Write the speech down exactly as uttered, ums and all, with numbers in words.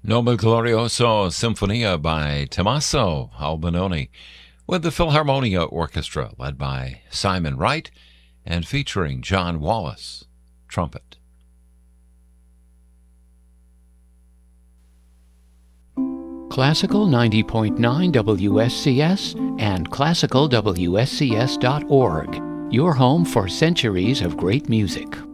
Nome Glorioso Sinfonia by Tommaso Albinoni with the Philharmonia Orchestra led by Simon Wright and featuring John Wallace, trumpet. Classical ninety point nine W S C S and classical W S C S dot org, your home for centuries of great music.